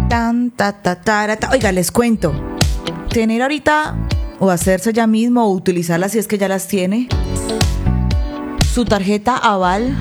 Tan, ta, ta, ta, ta. Oiga, les cuento. Tener ahorita o hacerse ya mismo o utilizarlas si es que ya las tiene. Su tarjeta Aval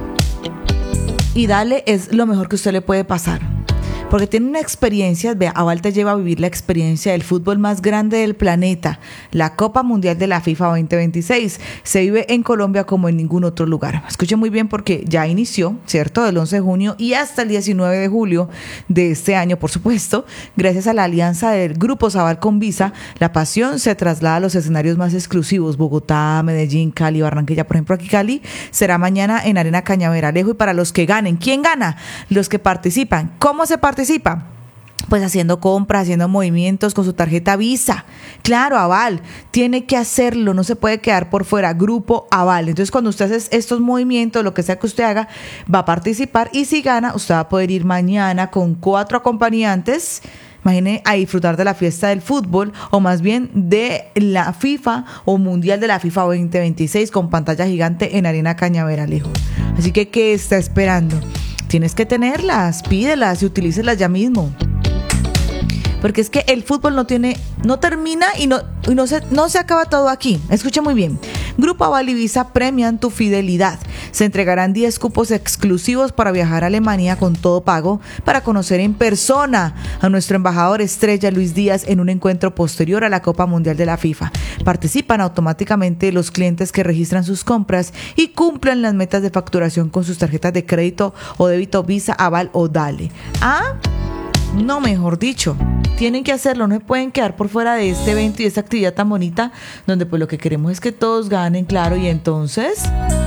y Dale es lo mejor que usted le puede pasar. Porque tiene una experiencia, vea, Aval te lleva a vivir la experiencia del fútbol más grande del planeta, la Copa Mundial de la FIFA 2026. Se vive en Colombia como en ningún otro lugar. Escuchen muy bien porque ya inició, ¿cierto? Del 11 de junio y hasta el 19 de julio de este año, por supuesto. Gracias a la alianza del Grupo Aval con Visa, la pasión se traslada a los escenarios más exclusivos, Bogotá, Medellín, Cali, Barranquilla. Por ejemplo, aquí Cali será mañana en Arena Cañaveral. Y para los que ganen, ¿quién gana? Los que participan. ¿Cómo se participa? Pues haciendo compras, haciendo movimientos con su tarjeta Visa. Claro, Aval, tiene que hacerlo, no se puede quedar por fuera. Grupo Aval. Entonces, cuando usted hace estos movimientos, lo que sea que usted haga, va a participar y si gana, usted va a poder ir mañana con 4 acompañantes. Imagine a disfrutar de la fiesta del fútbol o más bien de la FIFA o Mundial de la FIFA 2026 con pantalla gigante en Arena Cañaveral. Así que, ¿qué está esperando? Tienes que tenerlas, pídelas y utilícelas ya mismo. Porque es que el fútbol no termina y no se acaba todo aquí. Escucha muy bien. Grupo Aval y Visa premian tu fidelidad. Se entregarán 10 cupos exclusivos para viajar a Alemania con todo pago para conocer en persona a nuestro embajador estrella Luis Díaz en un encuentro posterior a la Copa Mundial de la FIFA. Participan automáticamente los clientes que registran sus compras y cumplen las metas de facturación con sus tarjetas de crédito o débito Visa, Aval o Dale. No, mejor dicho, tienen que hacerlo, no se pueden quedar por fuera de este evento y de esta actividad tan bonita, donde pues lo que queremos es que todos ganen, claro, y entonces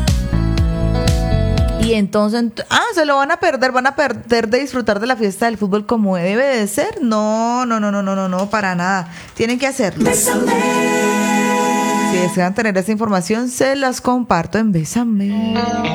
se lo van a perder de disfrutar de la fiesta del fútbol como debe de ser. No, para nada, tienen que hacerlo. Bésame. Si desean tener esa información, se las comparto en Bésame.